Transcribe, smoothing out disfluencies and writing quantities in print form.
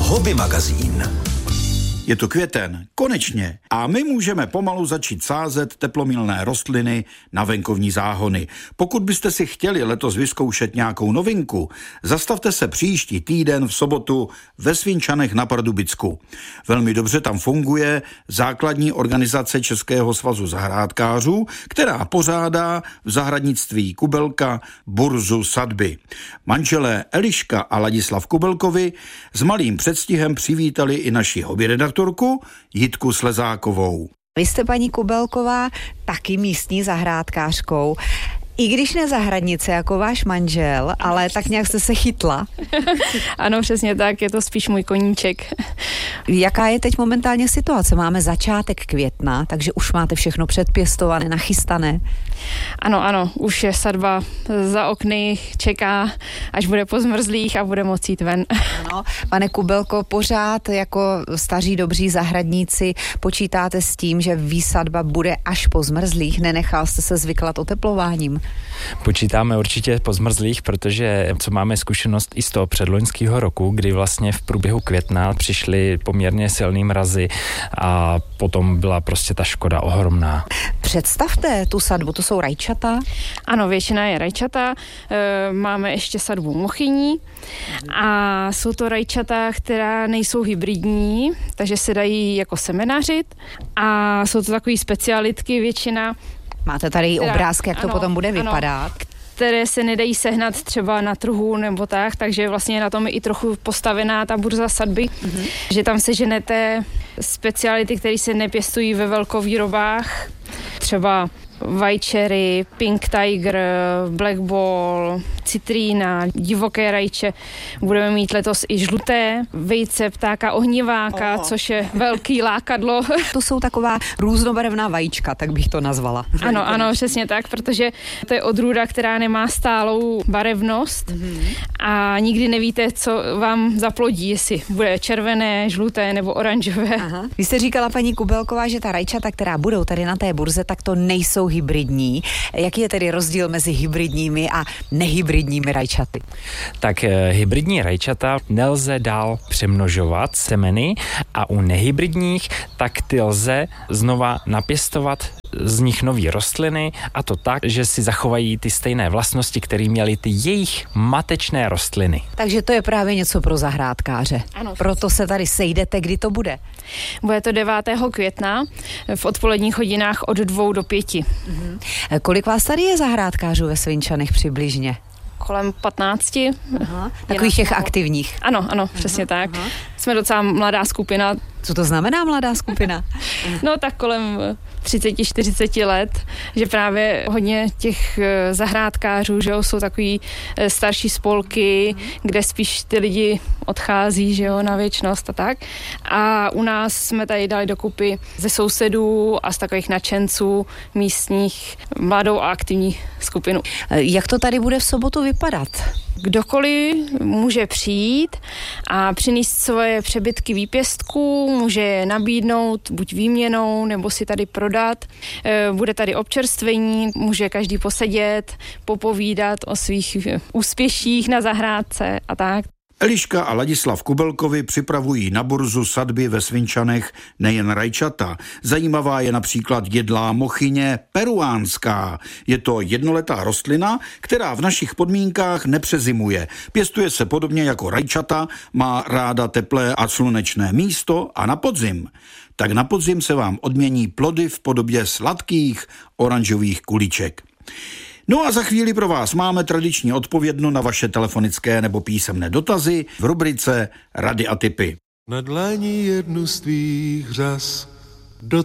Hobby magazín. Je to květen, konečně. A my můžeme pomalu začít sázet teplomilné rostliny na venkovní záhony. Pokud byste si chtěli letos vyzkoušet nějakou novinku, zastavte se příští týden v sobotu ve Svinčanech na Pardubicku. Velmi dobře tam funguje základní organizace Českého svazu zahrádkářů, která pořádá v zahradnictví Kubelka burzu sadby. Manželé Eliška a Ladislav Kubelkovi s malým předstihem přivítali i naši hobby redaktorku Jitku Slezákovou. Vy jste, paní Kubelková, taky místní zahrádkářkou. I když ne zahradnice jako váš manžel, ale tak nějak jste se chytla. Ano, přesně tak, je to spíš můj koníček. Jaká je teď momentálně situace? Máme začátek května, takže už máte všechno předpěstované, nachystané. Ano, už je sadba za okny, čeká, až bude po zmrzlých a bude moci jít ven. Ano, pane Kubelko, pořád jako staří dobří zahradníci počítáte s tím, že výsadba bude až po zmrzlých? Nenechal jste se zvyklat oteplováním? Počítáme určitě po zmrzlých, protože co máme zkušenost i z toho předloňského roku, kdy vlastně v průběhu května přišly poměrně silný mrazy a potom byla prostě ta škoda ohromná. Představte tu sadbu, to jsou rajčata? Ano, většina je rajčata, máme ještě sadbu mochyní a jsou to rajčata, která nejsou hybridní, takže se dají jako semenařit a jsou to takový specialitky většina. Máte tady obrázky, jak to potom bude vypadat? Které se nedají sehnat třeba na trhu nebo tak, takže vlastně na tom je i trochu postavená ta burza sadby, že tam seženete speciality, které se nepěstují ve velkovýrobách, třeba White Cherry, Pink Tiger, Black Ball, citrína, divoké rajče. Budeme mít letos i žluté vejce ptáka ohniváka, což je velký lákadlo. To jsou taková různobarevná vajíčka, tak bych to nazvala. Ano, přesně tak, protože to je odrůda, která nemá stálou barevnost a nikdy nevíte, co vám zaplodí, jestli bude červené, žluté nebo oranžové. Aha. Vy jste říkala, paní Kubelková, že ta rajčata, která budou tady na té burze, tak to nejsou hybridní. Jaký je tedy rozdíl mezi hybridními a nehybridními rajčaty? Tak hybridní rajčata nelze dál přemnožovat semeny a u nehybridních tak ty lze znova napěstovat z nich nový rostliny a to tak, že si zachovají ty stejné vlastnosti, které měly ty jejich matečné rostliny. Takže to je právě něco pro zahrádkáře. Ano. Proto se tady sejdete, kdy to bude? Bude to 9. května v odpoledních hodinách od 2 do 5. Kolik vás tady je zahrádkářů ve Svinčanech přibližně? Kolem 15. Aha. Takových těch aktivních. Ano, přesně tak. Jsme docela mladá skupina. Co to znamená mladá skupina? No tak kolem 30-40 let, že právě hodně těch zahrádkářů, že jo, jsou takový starší spolky, kde spíš ty lidi odchází, že jo, na věčnost a tak. A u nás jsme tady dali dokupy ze sousedů a z takových nadšenců místních mladou a aktivní skupinu. Jak to tady bude v sobotu vypadat? Kdokoliv může přijít a přinést svoje přebytky výpěstků, může je nabídnout buď výměnou, nebo si tady prodat. Bude tady občerstvení, může každý posedět, popovídat o svých úspěších na zahrádce a tak. Eliška a Ladislav Kubelkovi připravují na burzu sadby ve Svinčanech nejen rajčata. Zajímavá je například jedlá mochyně peruánská. Je to jednoletá rostlina, která v našich podmínkách nepřezimuje. Pěstuje se podobně jako rajčata, má ráda teplé a slunečné místo a na podzim. Tak na podzim se vám odmění plody v podobě sladkých oranžových kuliček. No a za chvíli pro vás máme tradiční odpovědno na vaše telefonické nebo písemné dotazy v rubrice Rady a tipy. Na dlani jednu z tvých řas